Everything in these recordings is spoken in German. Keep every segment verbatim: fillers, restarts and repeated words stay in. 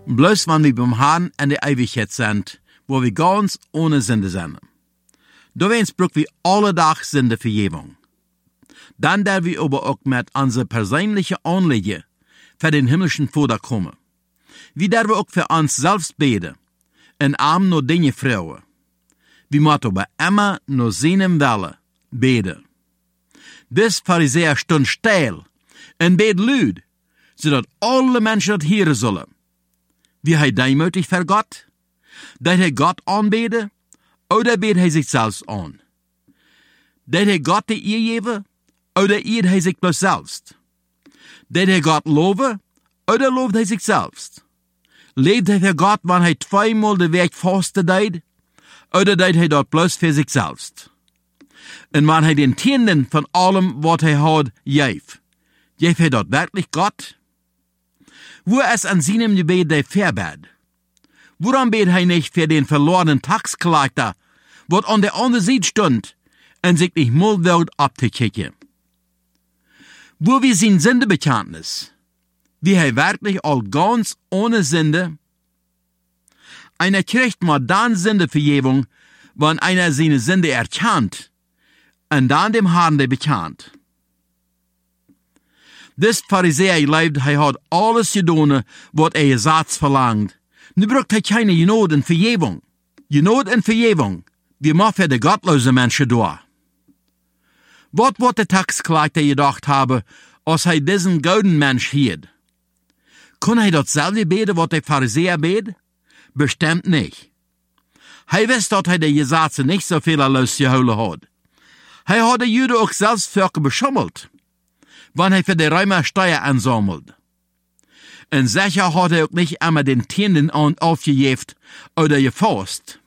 Bloß wenn wir beim Herrn in der Ewigkeit sind, wo wir ganz ohne Sünde sind. Da wens brauchen wir alle Tag Sündevergebung. Dann der wir aber auch mit unserer persönlichen Anliegen für den himmlischen Vater kommen. Wie der wir auch für uns selbst beten, in arm nur Dinge Frauen. Wir müssen aber immer nur seinem Wille beten. Des Pharisäer stund still und bet lüd, zodat alle Menschen das hören sollen. Wie hij deimütig für Gott? Dat hij Gott anbete? Oder bet hij sich selbst an? Dat hij Gott die eer geven? Oder eert hij sich bloß selbst? Dat hij Gott loven? Oder lobt hij sich selbst? Lebt hij für Gott, wann hij zweimal de Weg fasten deed? Oder deed hij dat bloß für sich selbst? Und wann hij den Tienden von allem, was hij hat, geeft, geeft hij dat wirklich Gott? Wo es an seinem Gebet der Verbet? Woran bet hij nicht für den verlorenen Taxkläger, wat an der anderen Seite stund, und sich nicht mal wird abzukicken? Wo wir sein Sündebekenntnis, wie hij wirklich all ganz ohne Sünde? Einer kriegt mal dann Sündevergebung, wenn einer seine Sünde erkannt, und dann dem Herrn der bekannt. Des Pharisäer lebt, hij hat alles gedaan, wat er Gesetz verlangt. Nu braucht hij keine Genot und Vergebung. Genot und Vergebung, wir machen für die gottlose Menschen da. Wat wird der Taxkläger gedacht haben, als hij diesen gouden Mensch hielt? Kon hij datselfde beten, wat der Pharisäer bet? Bestimmt nicht. Hij wist dat hij de Gesetze nicht so viel losgehouden had. Hij had de Juden auch selbst völker beschummelt, wann hij für die Römer Steuer ansammelt. Und sicher hat er auch nicht immer den Tienden aufgejeft oder gefasst.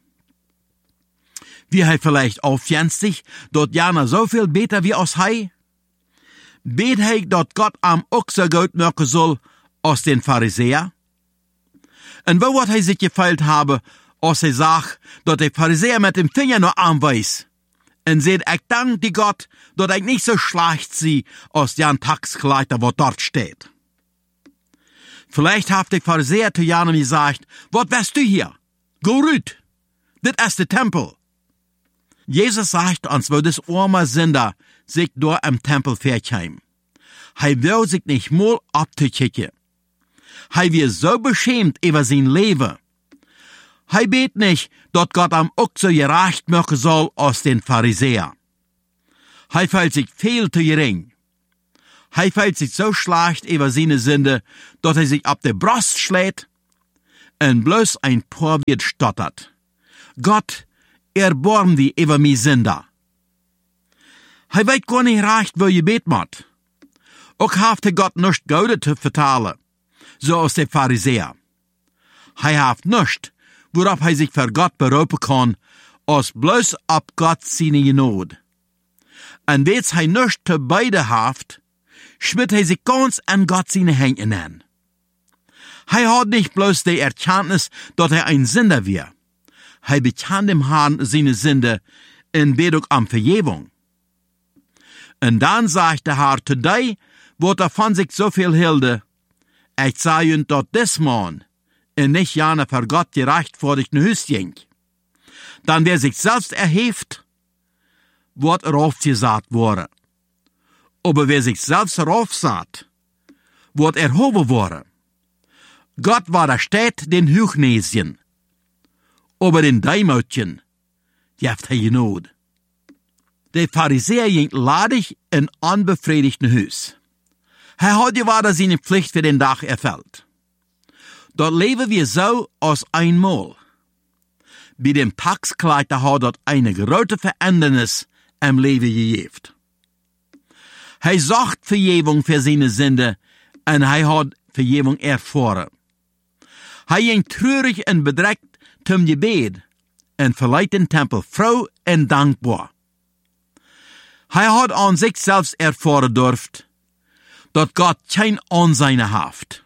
Wie er vielleicht aufjänzt sich, dort jana so viel beter wie aus hei? Bet er, dort Gott am auch so gut merken soll, als den Pharisäer? Und wo wird er sich gefeilt haben, als er sagt, dort der Pharisäer mit dem Finger nur anweist? Und seht, ich danke die Gott, dass ich nicht so schlecht sie, als den Taxkläger, wo dort steht. Vielleicht hat der Pharisäer zu Janem gesagt, was wärst du hier? Go rüt, das ist der Tempel. Jesus sagt uns, wo das arme Sünder sich dort im Tempel verkäm. Er will sich nicht mal abzukicken. Er wird so beschämt über sein Leben. Er bet nicht, dass Gott am auch so gerecht machen soll als den Pharisäer. Er fühlt sich viel zu gering. Er fühlt sich so schlecht über seine Sünde, dass er sich ab der Brust schlägt und bloß ein paar wird stottert. Gott, erbarm die über mi Sünder. Er weiß gar nicht recht, wo je bet macht. Auch haft er Gott nicht Gaude zu vertalen, so als der Pharisäer. Er haft nicht, worauf er sich für Gott berufen kann, als bloß ab Gott seine Genot. Und wets er nicht zu beide haft, schmidt er sich ganz an Gott seine Hände an. Er hat nicht bloß die Erkenntnis, dass er ein Sünder war. Er bekannt dem Herrn seine Sünde in Bedung am Vergebung. Und dann sagt der Herr zu dir, wo er von sich so viel hilde, ich sage ihnen, dass des Mann und nicht jana für Gott gerecht vor dich ne Hüst ging. Dann wer sich selbst erhebt, wird raufgesagt worden. Aber wer sich selbst raufsagt, wird erhoben worden. Gott war der Stadt den Hüchnesien, aber den Deimutchen, jaft er Genot. Der Pharisäer ging ladig in unbefriedigten Hüs. Er hat gewahr seine Pflicht für den Tag erfüllt. Dort leben wir so als einmal. Bei dem Taxkläger hat dort eine große Verändernis im Leben gegeben. Er sucht Vergebung für seine Sünde und er hat Vergebung erfahren. Er ging traurig und bedrückt zum Gebet und verleiht den Tempel froh und dankbar. Er hat an sich selbst erfahren dürft, dass Gott kein Ansehen hat.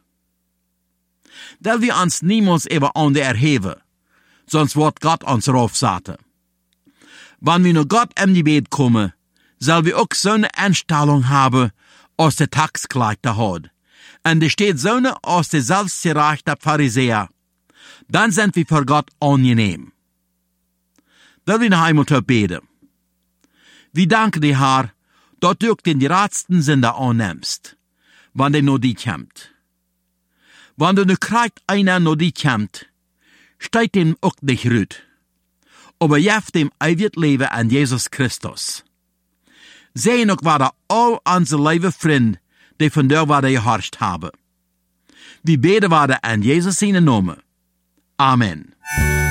Da wir uns niemals über an der erheben, sonst wird Gott uns raufsaten. Wenn wir nur Gott im Gebet kommen, soll wir auch so eine Einstellung haben, als der Taxkläger hat, und de steht Söhne aus der selbstgerechten Pharisäer, dann sind wir vor Gott angenehm. Will wir noch einmal beten. Wir danken dir, Herr, dass du den geradsten Sünder annimmst, wann der nur die kommt. Wann du ne kriegt einer nur die kommt, steigt dem auch nicht rüt, aber jeft dem ewig Leben an Jesus Christus. Sehen auch war all unsere liebe Freunde, die von der war geherrscht haben. Wir beten waren an Jesus seinen Namen. Amen.